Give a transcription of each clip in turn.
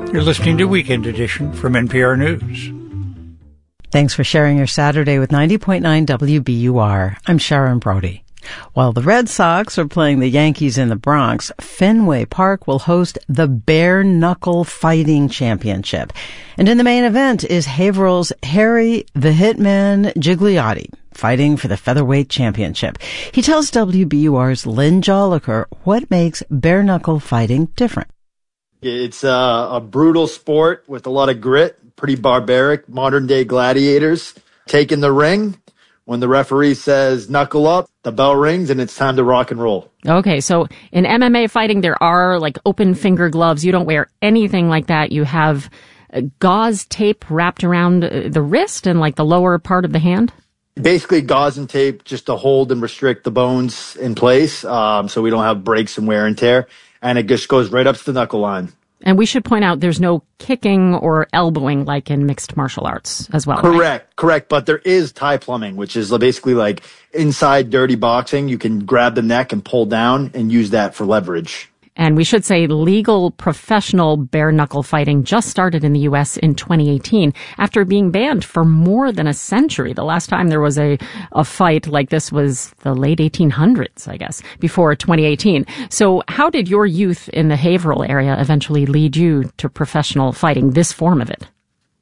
You're listening to Weekend Edition from NPR News. Thanks for sharing your Saturday with 90.9 WBUR. I'm Sharon Brody. While the Red Sox are playing the Yankees in the Bronx, Fenway Park will host the Bare Knuckle Fighting Championship. And in the main event is Haverhill's Harry the Hitman Gigliotti, fighting for the featherweight championship. He tells WBUR's Lynn Jolicoeur what makes bare knuckle fighting different. It's a brutal sport with a lot of grit, pretty barbaric, modern-day gladiators taking the ring. When the referee says knuckle up, the bell rings and it's time to rock and roll. Okay, so in MMA fighting, there are like open finger gloves. You don't wear anything like that. You have gauze tape wrapped around the wrist and like the lower part of the hand? Basically gauze and tape just to hold and restrict the bones in place so we don't have breaks and wear and tear. And it just goes right up to the knuckle line. And we should point out there's no kicking or elbowing like in mixed martial arts as well. Correct. But there is Thai plumbing, which is basically like inside dirty boxing. You can grab the neck and pull down and use that for leverage. And we should say legal professional bare knuckle fighting just started in the U.S. in 2018 after being banned for more than a century. The last time there was a fight like this was the late 1800s, I guess, before 2018. So how did your youth in the Haverhill area eventually lead you to professional fighting, this form of it?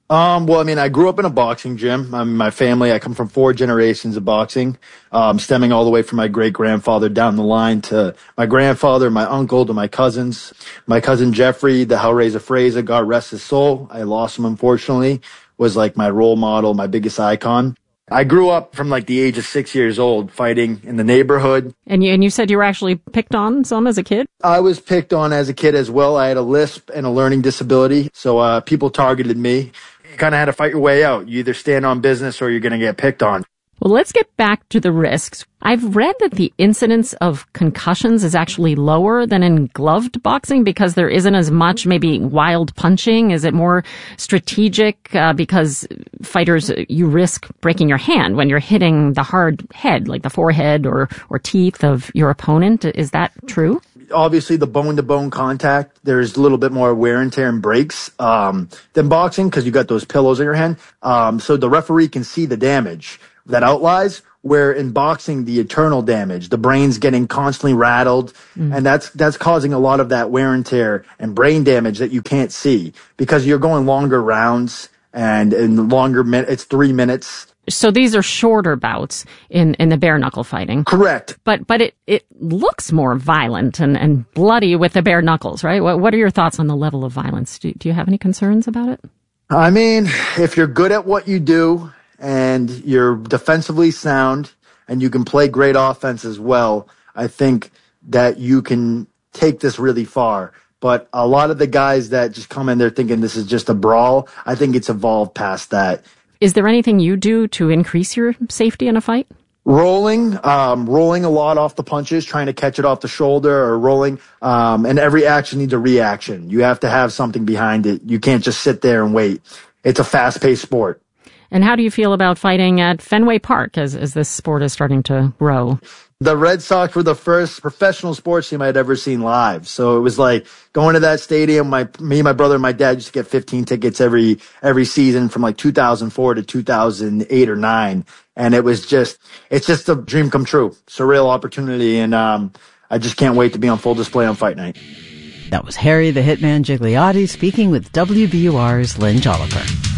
I grew up in a boxing gym. My family, I come from 4 generations of boxing, stemming all the way from my great-grandfather down the line to my grandfather, my uncle, to my cousins. My cousin Jeffrey, the Hellraiser Fraser, God rest his soul. I lost him, unfortunately, was like my role model, my biggest icon. I grew up from like the age of 6 years old fighting in the neighborhood. And you said you were actually picked on some as a kid? I was picked on as a kid as well. I had a lisp and a learning disability, so people targeted me. You kind of had to fight your way out. You either stand on business or you're going to get picked on. Well, let's get back to the risks. I've read that the incidence of concussions is actually lower than in gloved boxing because there isn't as much maybe wild punching. Is it more strategic because fighters, you risk breaking your hand when you're hitting the hard head, like the forehead or teeth of your opponent? Is that true? Obviously, the bone-to-bone contact, there's a little bit more wear and tear and breaks than boxing because you got those pillows in your hand. So the referee can see the damage that outlies, where in boxing, the internal damage, the brain's getting constantly rattled, and that's causing a lot of that wear and tear and brain damage that you can't see because you're going longer rounds and in longer it's 3 minutes. So these are shorter bouts in the bare knuckle fighting. Correct. But it looks more violent and bloody with the bare knuckles, right? What are your thoughts on the level of violence? Do you have any concerns about it? I mean, if you're good at what you do and you're defensively sound and you can play great offense as well, I think that you can take this really far. But a lot of the guys that just come in there thinking this is just a brawl, I think it's evolved past that. Is there anything you do to increase your safety in a fight? Rolling a lot off the punches, trying to catch it off the shoulder or rolling. And every action needs a reaction. You have to have something behind it. You can't just sit there and wait. It's a fast-paced sport. And how do you feel about fighting at Fenway Park as this sport is starting to grow? The Red Sox were the first professional sports team I'd ever seen live. So it was like going to that stadium. Me, my brother, and my dad used to get 15 tickets every season from like 2004 to 2008 or 9. And it's just a dream come true. Surreal opportunity. And I just can't wait to be on full display on fight night. That was Harry the Hitman Gigliotti speaking with WBUR's Lynn Jolicoeur.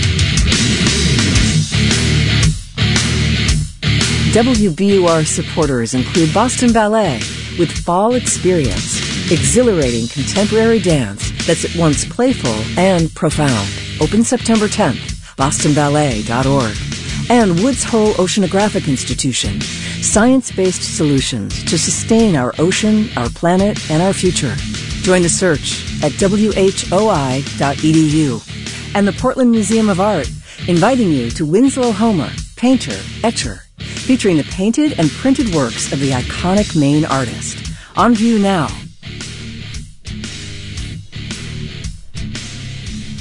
WBUR supporters include Boston Ballet with Fall Experience, exhilarating contemporary dance that's at once playful and profound. Open September 10th, bostonballet.org. And Woods Hole Oceanographic Institution, science-based solutions to sustain our ocean, our planet, and our future. Join the search at whoi.edu. And the Portland Museum of Art, inviting you to Winslow Homer, painter, etcher, featuring the painted and printed works of the iconic Maine artist. On view now.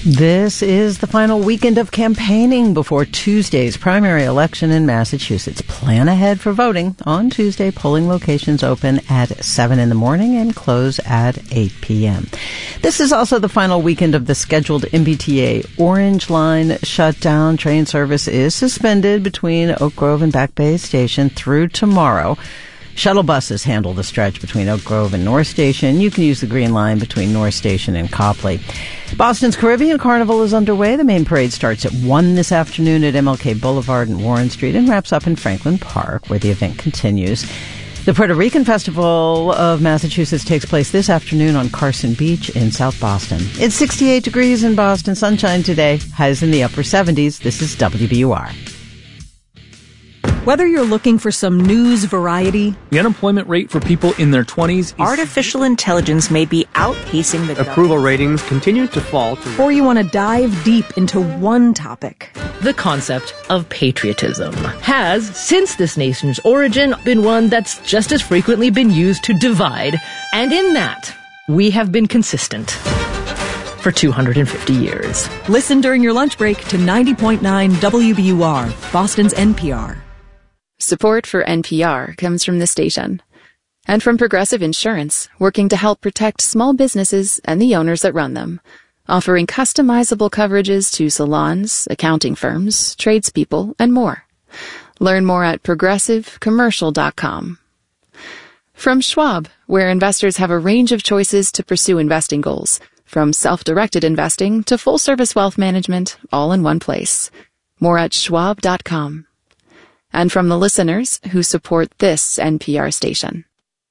This is the final weekend of campaigning before Tuesday's primary election in Massachusetts. Plan ahead for voting. On Tuesday, polling locations open at 7 in the morning and close at 8 p.m. This is also the final weekend of the scheduled MBTA Orange Line shutdown. Train service is suspended between Oak Grove and Back Bay Station through tomorrow. Shuttle buses handle the stretch between Oak Grove and North Station. You can use the Green Line between North Station and Copley. Boston's Caribbean Carnival is underway. The main parade starts at 1 this afternoon at MLK Boulevard and Warren Street and wraps up in Franklin Park, where the event continues. The Puerto Rican Festival of Massachusetts takes place this afternoon on Carson Beach in South Boston. It's 68 degrees in Boston, sunshine today, highs in the upper 70s. This is WBUR. Whether you're looking for some news variety, the unemployment rate for people in their 20s is... Artificial intelligence may be outpacing the... Approval ratings continue to fall. Or you want to dive deep into one topic. The concept of patriotism has, since this nation's origin, been one that's just as frequently been used to divide. And in that, we have been consistent for 250 years. Listen during your lunch break to 90.9 WBUR, Boston's NPR. Support for NPR comes from the station and from Progressive Insurance, working to help protect small businesses and the owners that run them, offering customizable coverages to salons, accounting firms, tradespeople, and more. Learn more at progressivecommercial.com. From Schwab, where investors have a range of choices to pursue investing goals, from self-directed investing to full-service wealth management, all in one place. More at schwab.com. And from the listeners who support this NPR station.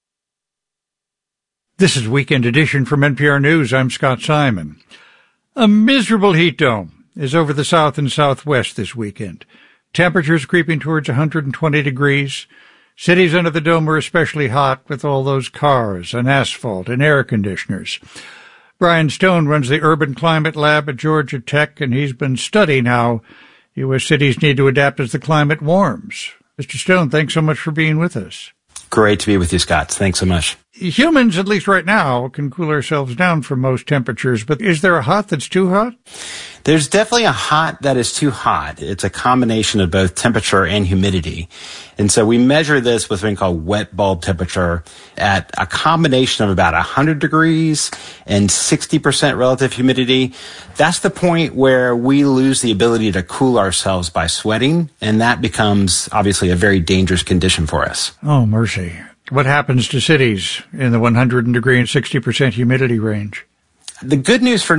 This is Weekend Edition from NPR News. I'm Scott Simon. A miserable heat dome is over the south and southwest this weekend. Temperatures creeping towards 120 degrees. Cities under the dome are especially hot with all those cars and asphalt and air conditioners. Brian Stone runs the Urban Climate Lab at Georgia Tech, and he's been studying how U.S. cities need to adapt as the climate warms. Mr. Stone, thanks so much for being with us. Great to be with you, Scott. Thanks so much. Humans, at least right now, can cool ourselves down from most temperatures, but is there a hot that's too hot? There's definitely a hot that is too hot. It's a combination of both temperature and humidity. And so we measure this with something called wet bulb temperature at a combination of about 100 degrees and 60% relative humidity. That's the point where we lose the ability to cool ourselves by sweating, and that becomes obviously a very dangerous condition for us. Oh, mercy. What happens to cities in the 100 degree and 60% humidity range? The good news for